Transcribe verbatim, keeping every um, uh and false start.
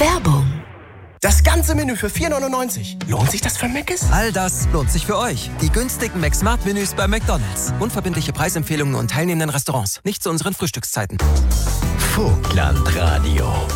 Werbung. Das ganze Menü für vier neunundneunzig. Lohnt sich das für Mc's? All das lohnt sich für euch. Die günstigen McSmart-Menüs bei McDonald's. Unverbindliche Preisempfehlungen und teilnehmenden Restaurants. Nicht zu unseren Frühstückszeiten. Vogtland Radio.